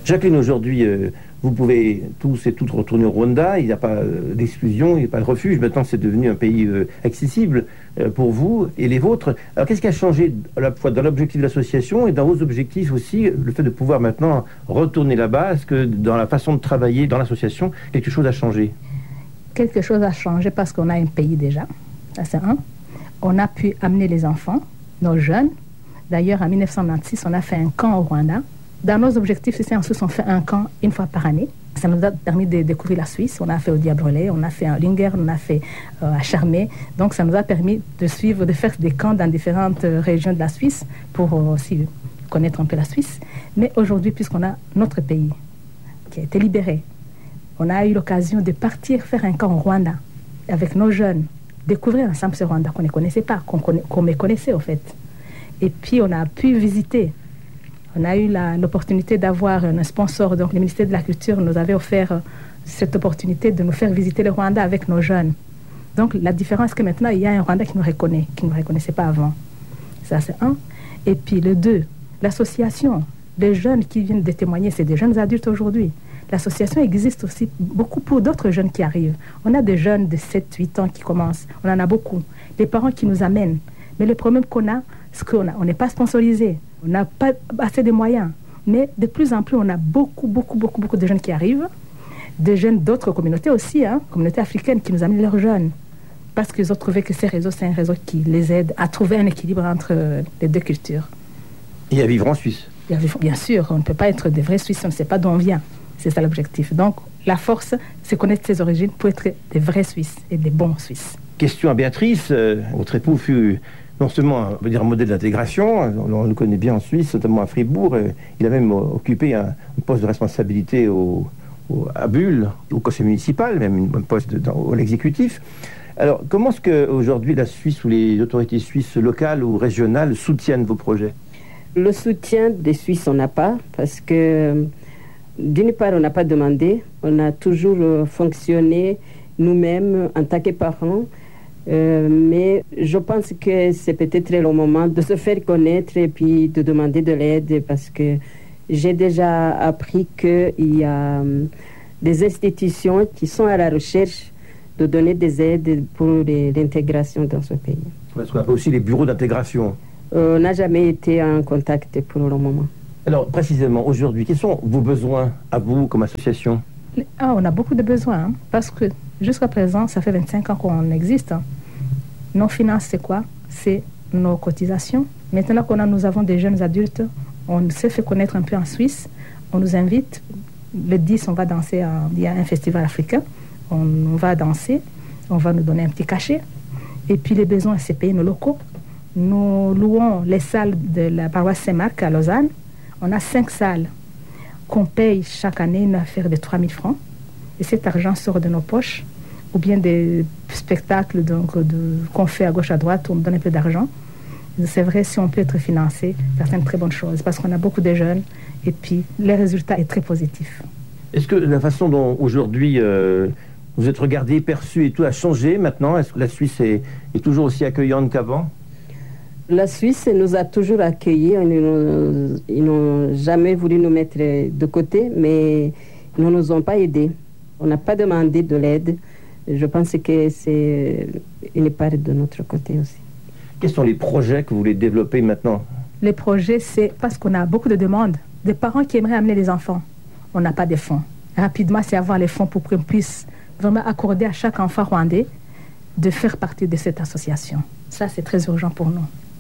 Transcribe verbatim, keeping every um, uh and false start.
Jacqueline, aujourd'hui, euh, vous pouvez tous et toutes retourner au Rwanda. Il n'y a pas euh, d'exclusion, il n'y a pas de refuge. Maintenant, c'est devenu un pays euh, accessible euh, pour vous et les vôtres. Alors, qu'est-ce qui a changé à la fois dans l'objectif de l'association et dans vos objectifs aussi, le fait de pouvoir maintenant retourner là-bas? Est-ce que dans la façon de travailler dans l'association, quelque chose a changé? Quelque chose a changé parce qu'on a un pays déjà. Ça, c'est un. On a pu amener les enfants, nos jeunes. D'ailleurs, en dix-neuf cent quatre-vingt-six, on a fait un camp au Rwanda. Dans nos objectifs, ici en Suisse, on fait un camp une fois par année. Ça nous a permis de découvrir la Suisse. On a fait au Diabrelais, on a fait à Lingern, on a fait euh, à Charmey. Donc, ça nous a permis de suivre, de faire des camps dans différentes euh, régions de la Suisse pour euh, aussi connaître un peu la Suisse. Mais aujourd'hui, puisqu'on a notre pays qui a été libéré, on a eu l'occasion de partir faire un camp au Rwanda avec nos jeunes, découvrir ensemble ce Rwanda qu'on ne connaissait pas, qu'on, connaît, qu'on méconnaissait au fait. Et puis, on a pu visiter. On a eu la, l'opportunité d'avoir un sponsor. Donc, le ministère de la Culture nous avait offert cette opportunité de nous faire visiter le Rwanda avec nos jeunes. Donc, la différence, c'est que maintenant, il y a un Rwanda qui nous reconnaît, qui ne nous reconnaissait pas avant. Ça, c'est un. Et puis, le deux, l'association. Les jeunes qui viennent de témoigner, c'est des jeunes adultes aujourd'hui. L'association existe aussi beaucoup pour d'autres jeunes qui arrivent. On a des jeunes de sept huit ans qui commencent. On en a beaucoup. Les parents qui nous amènent. Mais le problème qu'on a, c'est qu'on a, on n'est pas sponsorisé. On n'a pas assez de moyens. Mais de plus en plus, on a beaucoup, beaucoup, beaucoup, beaucoup de jeunes qui arrivent. Des jeunes d'autres communautés aussi, hein, communautés africaines qui nous amènent leurs jeunes. Parce qu'ils ont trouvé que ces réseaux, c'est un réseau qui les aide à trouver un équilibre entre les deux cultures. Et à vivre en Suisse. Et à vivre, bien sûr, on ne peut pas être des vrais Suisses, on ne sait pas d'où on vient. C'est ça l'objectif. Donc, la force, c'est connaître ses origines pour être des vrais Suisses et des bons Suisses. Question à Béatrice. Euh, votre époux fut non seulement on veut dire, un modèle d'intégration, on, on le connaît bien en Suisse, notamment à Fribourg. Euh, il a même euh, occupé un, un poste de responsabilité au, au, à Bulle, au conseil municipal, même un poste de, dans, à l'exécutif. Alors, comment est-ce qu'aujourd'hui la Suisse ou les autorités suisses locales ou régionales soutiennent vos projets? Le soutien des Suisses, on n'a pas, parce que d'une part, on n'a pas demandé, on a toujours euh, fonctionné nous-mêmes en tant que parents, euh, mais je pense que c'est peut-être le moment de se faire connaître et puis de demander de l'aide, parce que j'ai déjà appris qu'il y a euh, des institutions qui sont à la recherche de donner des aides pour les, l'intégration dans ce pays. Parce qu'on appelle aussi les bureaux d'intégration. Euh, on n'a jamais été en contact pour le moment. Alors, précisément, aujourd'hui, quels sont vos besoins à vous comme association? Ah, on a beaucoup de besoins, hein, parce que jusqu'à présent, ça fait vingt-cinq ans qu'on existe. Hein. Nos finances, c'est quoi? C'est nos cotisations. Maintenant qu'on a, nous avons des jeunes adultes, on s'est fait connaître un peu en Suisse. On nous invite. Le dix, on va danser. À, il y a un festival africain. On, on va danser. On va nous donner un petit cachet. Et puis, les besoins, c'est payer nos locaux. Nous louons les salles de la paroisse Saint-Marc à Lausanne. On a cinq salles qu'on paye chaque année une affaire de trois mille francs. Et cet argent sort de nos poches, ou bien des spectacles donc, de, qu'on fait à gauche, à droite, on donne un peu d'argent. C'est vrai, si on peut être financé, c'est une très bonne chose, parce qu'on a beaucoup de jeunes, et puis le résultat est très positif. Est-ce que la façon dont aujourd'hui euh, vous êtes regardé, perçu et tout a changé maintenant? Est-ce que la Suisse est, est toujours aussi accueillante qu'avant? La Suisse nous a toujours accueillis. Ils n'ont, ils n'ont jamais voulu nous mettre de côté, mais ils ne nous ont pas aidés. On n'a pas demandé de l'aide. Je pense que c'est une part de notre côté aussi. Quels sont les projets que vous voulez développer maintenant? Les projets, c'est parce qu'on a beaucoup de demandes. Des parents qui aimeraient amener les enfants. On n'a pas de fonds. Rapidement, c'est avoir les fonds pour qu'on puisse vraiment accorder à chaque enfant rwandais de faire partie de cette association. Ça, c'est très urgent pour nous.